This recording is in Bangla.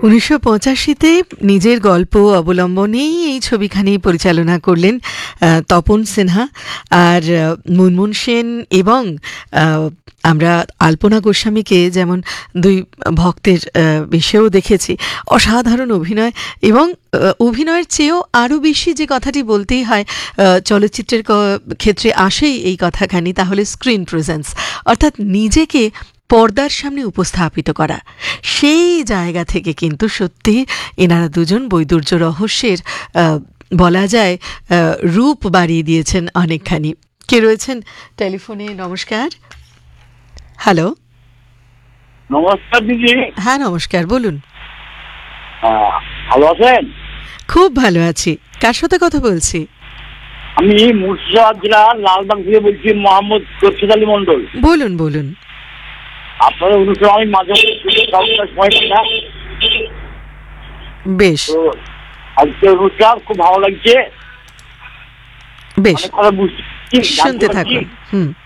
1985-তে নিজের গল্প অবলম্বনেই এই ছবিখানি পরিচালনা করলেন তপন সিনহা আর মুনমুন সেন এবং আমরা আলপনা গোস্বামীকে যেমন দুই ভক্তের বিষয়েও দেখেছি। অসাধারণ অভিনয় এবং অভিনয়ের চেয়েও আরও বেশি যে কথাটি বলতেই হয় চলচ্চিত্রের ক্ষেত্রে আসেই এই কথাখানি, তাহলে স্ক্রিন প্রেজেন্স, অর্থাৎ নিজেকে পর্দার সামনে উপস্থাপিত করা। সেই জায়গা থেকে কিন্তু সত্যি এনারা দুজন বৈদুর্য রহস্যের বলা যায় রূপ বাড়িয়ে দিয়েছেন অনেকখানি। কে রয়েছেন টেলিফোনে? নমস্কার। হ্যালো, নমস্কার দিদি। হ্যাঁ নমস্কার, বলুন। ভালো আছেন? খুব ভালো আছি। কার সাথে কথা বলছি? আমি মুর্শিদাবাদ জেলার লালবাগ থেকে বলছি, মোহাম্মদ খোরশেদ আলী মন্ডল। বলুন বলুন। আপনাদের অনুষ্ঠান আমি মাঝে মাঝে সময় পাই না। বেশ, তো আজকে অনুষ্ঠান খুব ভালো লাগছে। বেশ, কথা বুঝছি, শুনতে থাকুন।